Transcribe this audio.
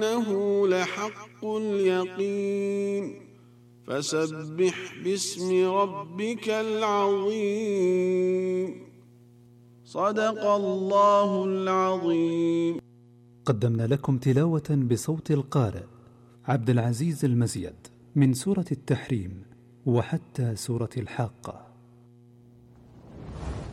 وإنه لحق اليقين فسبح باسم ربك العظيم. صدق الله العظيم. قدمنا لكم تلاوة بصوت القارئ عبد العزيز المزيد من سورة التحريم وحتى سورة الحاقة.